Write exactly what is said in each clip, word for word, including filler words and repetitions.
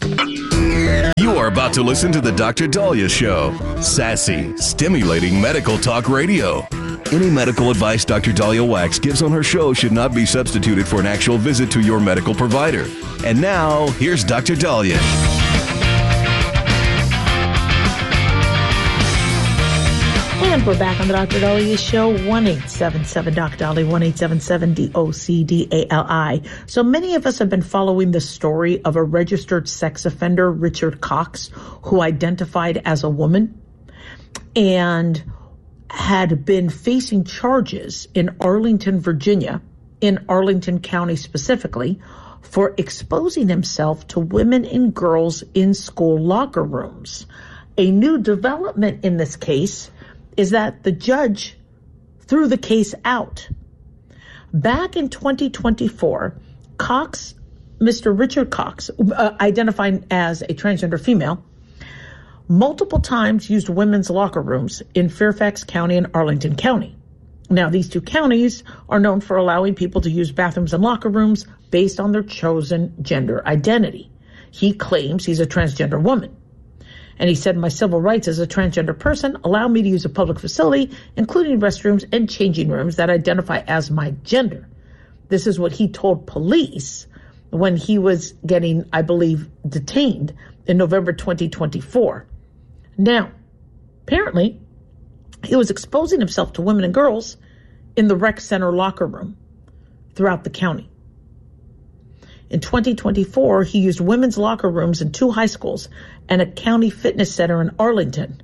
You are about to listen to the Doctor Daliah Show. Sassy, stimulating medical talk radio. Any medical advice Doctor Daliah Wax gives on her show should not be substituted for an actual visit to your medical provider. And now, here's Doctor Daliah. And we're back on the Doctor Daliah Show, one eight seven seven D O C D A L I, one eight seven seven D O C D A L I. So many of us have been following the story of a registered sex offender, Richard Cox, who identified as a woman and had been facing charges in Arlington, Virginia, in Arlington County specifically, for exposing himself to women and girls in school locker rooms. A new development in this case is that the judge threw the case out. Back in twenty twenty-four, Cox, Mister Richard Cox, uh, identifying as a transgender female, multiple times used women's locker rooms in Fairfax County and Arlington County. Now, these two counties are known for allowing people to use bathrooms and locker rooms based on their chosen gender identity. He claims he's a transgender woman. And he said, my civil rights as a transgender person allow me to use a public facility, including restrooms and changing rooms that identify as my gender. This is what he told police when he was getting, I believe, detained in November twenty twenty-four. Now, apparently, he was exposing himself to women and girls in the rec center locker room throughout the county. In twenty twenty-four, he used women's locker rooms in two high schools and a county fitness center in Arlington.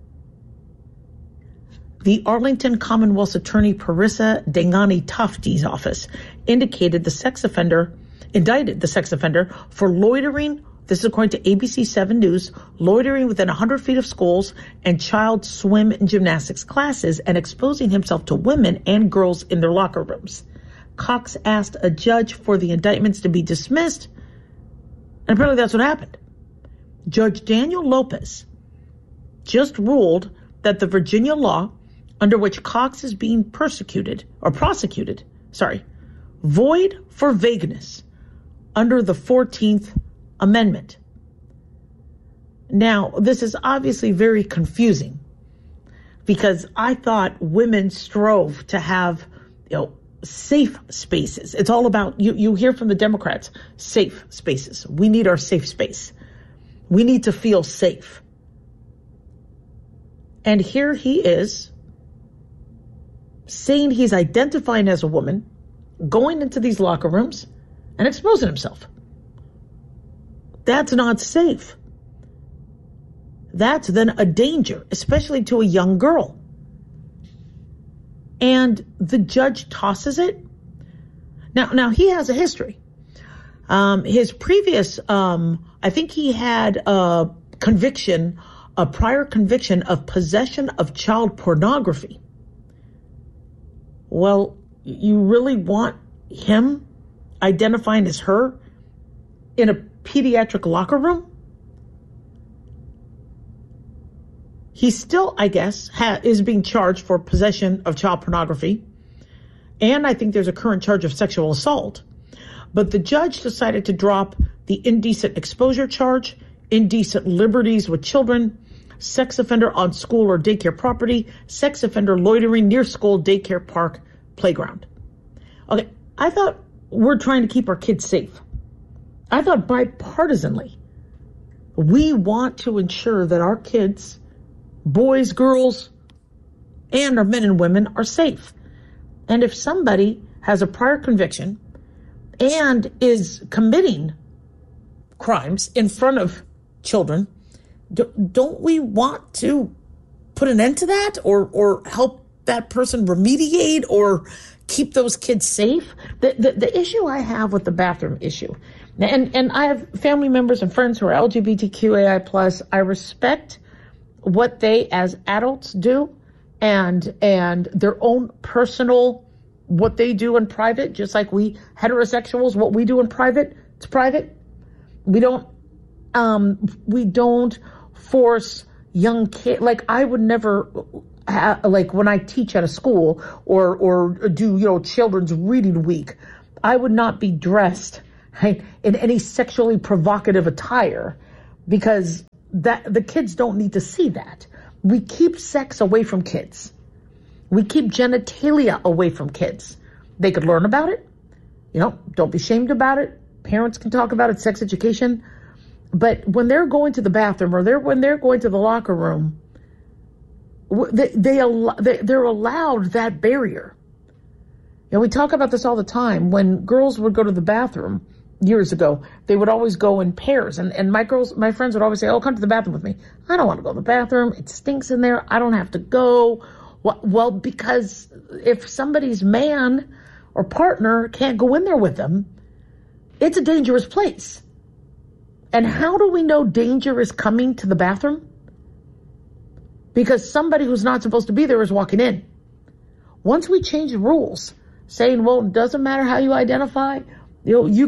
The Arlington Commonwealth's attorney Parissa Dengani-Tofty's office indicated the sex offender, indicted the sex offender for loitering, this is according to A B C seven News, loitering within one hundred feet of schools and child swim and gymnastics classes and exposing himself to women and girls in their locker rooms. Cox asked a judge for the indictments to be dismissed, and apparently that's what happened. Judge Daniel Lopez just ruled that the Virginia law under which Cox is being persecuted or prosecuted, sorry, void for vagueness under the fourteenth Amendment. Now, this is obviously very confusing because I thought women strove to have, you know, safe spaces. It's all about, you, you hear from the Democrats, safe spaces. We need our safe space. We need to feel safe. And here he is saying he's identifying as a woman, going into these locker rooms and exposing himself. That's not safe. That's then a danger, especially to a young girl. And the judge tosses it. Now, now he has a history. Um, his previous, um, I think he had a conviction, a prior conviction of possession of child pornography. Well, you really want him identifying as her in a pediatric locker room? He still, I guess, ha- is being charged for possession of child pornography. And I think there's a current charge of sexual assault. But the judge decided to drop the indecent exposure charge, indecent liberties with children, sex offender on school or daycare property, sex offender loitering near school, daycare, park, playground. Okay, I thought we're trying to keep our kids safe. I thought bipartisanly, we want to ensure that our kids, boys, girls, and our men and women are safe. And if somebody has a prior conviction and is committing crimes in front of children, don't we want to put an end to that or or help that person remediate or keep those kids safe? The, the, the issue I have with the bathroom issue, and, and I have family members and friends who are L G B T Q A I plus. I respect what they as adults do and and their own personal, what they do in private, just like we heterosexuals, what we do in private, it's private. We don't, um, we don't force young kids. Like I would never, ha- like when I teach at a school or or do you know children's reading week, I would not be dressed right, in any sexually provocative attire, because that the kids don't need to see that. We keep sex away from kids. We keep genitalia away from kids. They could learn about it. You know, don't be shamed about it. Parents can talk about it, sex education. But when they're going to the bathroom or they're when they're going to the locker room, they, they, they, they're allowed that barrier. You know, we talk about this all the time. When girls would go to the bathroom years ago, they would always go in pairs. And, and my girls, my friends would always say, oh, come to the bathroom with me. I don't want to go to the bathroom. It stinks in there. I don't have to go. Well, well, because if somebody's man or partner can't go in there with them, it's a dangerous place. And how do we know danger is coming to the bathroom? Because somebody who's not supposed to be there is walking in. Once we change the rules, saying, well, it doesn't matter how you identify, you know, you